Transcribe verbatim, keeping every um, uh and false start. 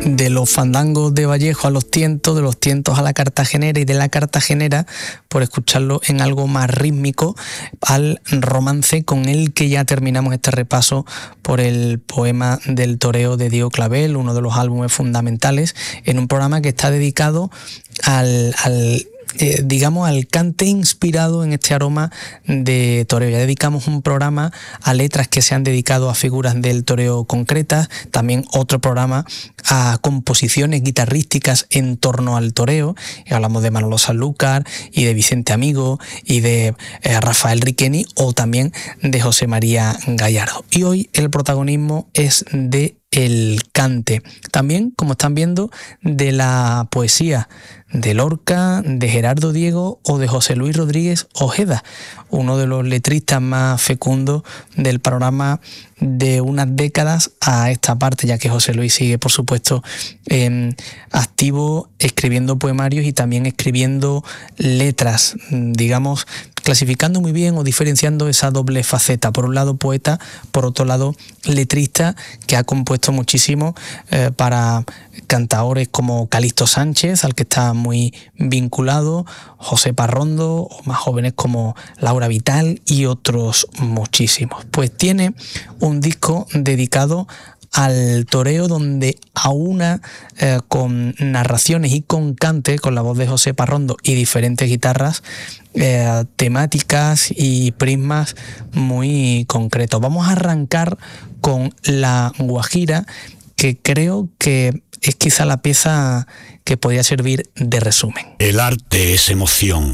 de los fandangos de Vallejo a los tientos, de los tientos a la cartagenera y de la cartagenera, por escucharlo en algo más rítmico, al romance con el que ya terminamos este repaso por el poema del toreo de Diego Clavel, uno de los álbumes fundamentales, en un programa que está dedicado al... al Eh, digamos al cante inspirado en este aroma de toreo. Ya dedicamos un programa a letras que se han dedicado a figuras del toreo concretas, también otro programa a composiciones guitarrísticas en torno al toreo, y hablamos de Manolo Sanlúcar y de Vicente Amigo y de eh, Rafael Riqueni, o también de José María Gallardo. Y hoy el protagonismo es de el cante, también, como están viendo, de la poesía de Lorca, de Gerardo Diego o de José Luis Rodríguez Ojeda, uno de los letristas más fecundos del panorama de unas décadas a esta parte, ya que José Luis sigue, por supuesto, eh, activo, escribiendo poemarios y también escribiendo letras, digamos, clasificando muy bien o diferenciando esa doble faceta. Por un lado poeta, por otro lado letrista, que ha compuesto muchísimo eh, para cantaores como Calixto Sánchez, al que está muy vinculado, José Parrondo, o más jóvenes como Laura Vital y otros muchísimos. Pues tiene un disco dedicado al toreo, donde aúna eh, con narraciones y con cante, con la voz de José Parrondo y diferentes guitarras, eh, temáticas y prismas muy concretos. Vamos a arrancar con La Guajira, que creo que es quizá la pieza que podría servir de resumen. El arte es emoción.